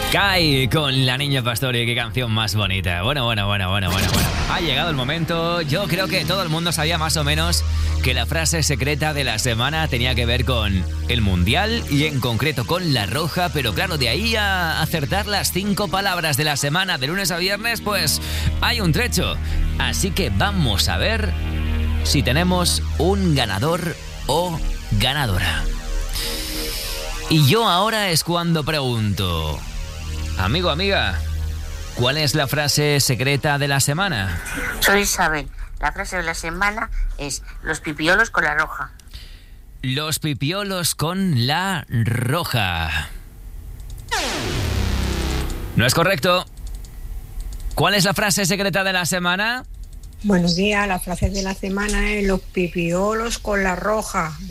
Kai con La Niña Pastori, qué canción más bonita. Bueno. Ha llegado el momento. Yo creo que todo el mundo sabía más o menos que la frase secreta de la semana tenía que ver con el Mundial y en concreto con La Roja, pero claro, de ahí a acertar las 5 palabras de la semana de lunes a viernes, pues hay un trecho. Así que vamos a ver si tenemos un ganador o ganadora. Y yo ahora es cuando pregunto: amigo, amiga, ¿cuál es la frase secreta de la semana? Soy Isabel. La frase de la semana es los pipiolos con La Roja. Los pipiolos con La Roja. No es correcto. ¿Cuál es la frase secreta de la semana? Buenos días, la frase de la semana es los pipiolos con La Roja.